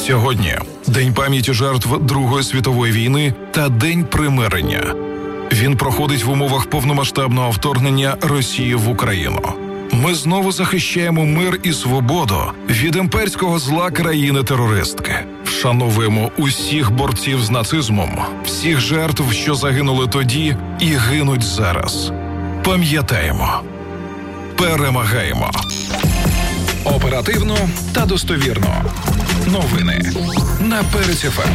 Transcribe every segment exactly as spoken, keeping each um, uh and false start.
Сьогодні День пам'яті жертв Другої світової війни та День примирення. Він проходить в умовах повномасштабного вторгнення Росії в Україну. Ми знову захищаємо мир і свободу від імперського зла країни-терористки. Вшановуємо усіх борців з нацизмом, всіх жертв, що загинули тоді і гинуть зараз. Пам'ятаємо. Перемагаємо. Оперативно та достовірно. Новини на Перець еф ем.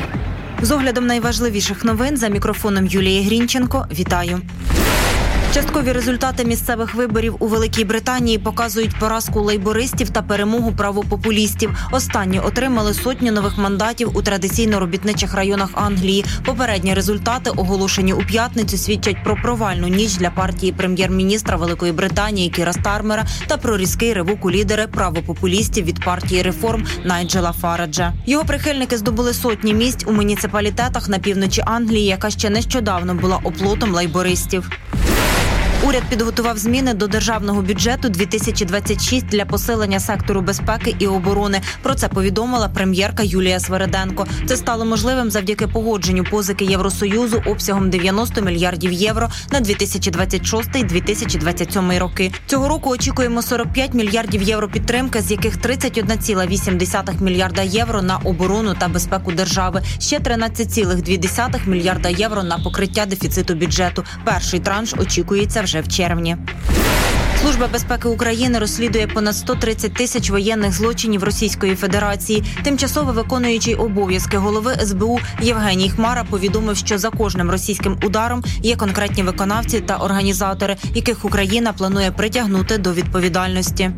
З оглядом найважливіших новин за мікрофоном Юлії Грінченко. Вітаю. Часткові результати місцевих виборів у Великій Британії показують поразку лейбористів та перемогу правопопулістів. Останні отримали сотню нових мандатів у традиційно робітничих районах Англії. Попередні результати, оголошені у п'ятницю, свідчать про провальну ніч для партії прем'єр-міністра Великої Британії Кіра Стармера та про різкий ривок у лідери правопопулістів від партії реформ Найджела Фараджа. Його прихильники здобули сотні місць у муніципалітетах на півночі Англії, яка ще нещодавно була оплотом лейбористів. Уряд підготував зміни до державного бюджету дві тисячі двадцять шість для посилення сектору безпеки і оборони. Про це повідомила прем'єрка Юлія Свериденко. Це стало можливим завдяки погодженню позики Євросоюзу обсягом дев'яносто мільярдів євро на дві тисячі двадцять шостий - дві тисячі двадцять сьомий роки. Цього року очікуємо сорок п'ять мільярдів євро підтримки, з яких тридцять одна ціла вісім десятих мільярда євро на оборону та безпеку держави. Ще тринадцять цілих дві десятих мільярда євро на покриття дефіциту бюджету. Перший транш очікується вже в червні. Служба безпеки України розслідує понад сто тридцять тисяч воєнних злочинів Російської Федерації. Тимчасово виконуючий обов'язки голови ес бе у Євгеній Хмара повідомив, що за кожним російським ударом є конкретні виконавці та організатори, яких Україна планує притягнути до відповідальності.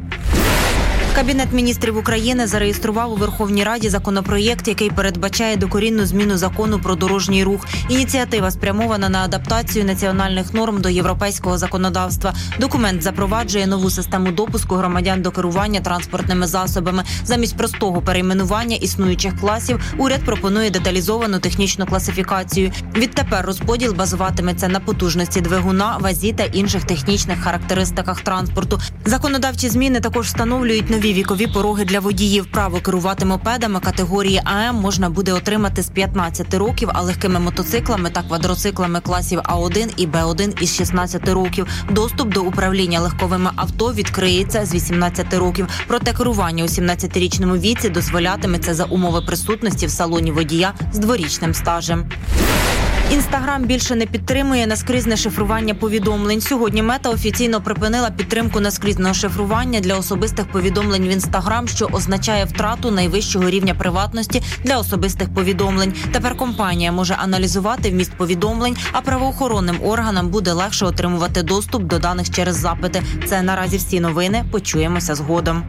Кабінет міністрів України зареєстрував у Верховній Раді законопроєкт, який передбачає докорінну зміну закону про дорожній рух. Ініціатива спрямована на адаптацію національних норм до європейського законодавства. Документ запроваджує нову систему допуску громадян до керування транспортними засобами. Замість простого перейменування існуючих класів уряд пропонує деталізовану технічну класифікацію. Відтепер розподіл базуватиметься на потужності двигуна, вазі та інших технічних характеристиках транспорту. Законодавчі зміни також встановлюють нові вікові пороги для водіїв. Право керувати мопедами категорії а ем можна буде отримати з п'ятнадцяти років, а легкими мотоциклами та квадроциклами класів а один і бе один із шістнадцяти років. Доступ до управління легковими авто відкриється з вісімнадцяти років. Проте керування у сімнадцятирічному віці дозволятиметься за умови присутності в салоні водія з дворічним стажем. Інстаграм більше не підтримує наскрізне шифрування повідомлень. Сьогодні Мета офіційно припинила підтримку наскрізного шифрування для особистих повідомлень в Інстаграм, що означає втрату найвищого рівня приватності для особистих повідомлень. Тепер компанія може аналізувати вміст повідомлень, а правоохоронним органам буде легше отримувати доступ до даних через запити. Це наразі всі новини. Почуємося згодом.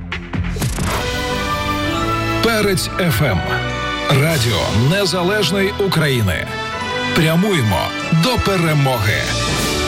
Перець еф ем. Радіо Незалежної України. Прямуємо до перемоги.